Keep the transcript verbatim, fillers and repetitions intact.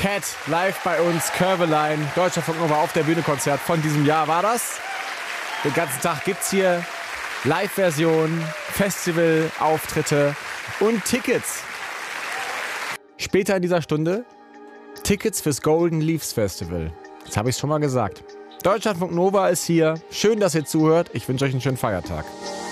Cat live bei uns, Curveline, Deutschlandfunk Nova auf der Bühne Konzert von diesem Jahr war das. Den ganzen Tag gibt's hier Live-Version, Festival-Auftritte und Tickets. Später in dieser Stunde Tickets fürs Golden Leaves Festival. Das habe ich schon mal gesagt. Deutschlandfunk Nova ist hier. Schön, dass ihr zuhört. Ich wünsche euch einen schönen Feiertag.